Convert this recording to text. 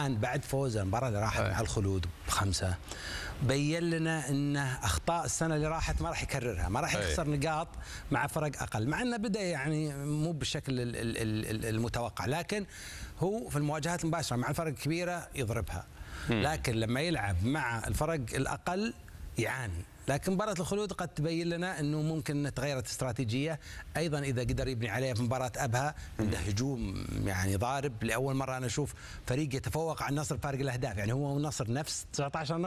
الان بعد فوز المباراه اللي راحت مع الخلود ب5 بين لنا انه اخطاء السنه اللي راحت ما راح يكررها، ما راح يخسر نقاط مع فرق اقل، مع انه بدا يعني مو بالشكل المتوقع، لكن هو في المواجهات المباشره مع الفرق الكبيره يضربها، لكن لما يلعب مع الفرق الاقل يعاني. لكن مباراة الخلود قد تبين لنا انه ممكن تغيرت استراتيجية، ايضا اذا قدر يبني عليها في مباراة ابها، عنده هجوم يعني ضارب، لاول مرة انا اشوف فريق يتفوق على النصر بفارق الاهداف، يعني هو والنصر نفس 19 نقطة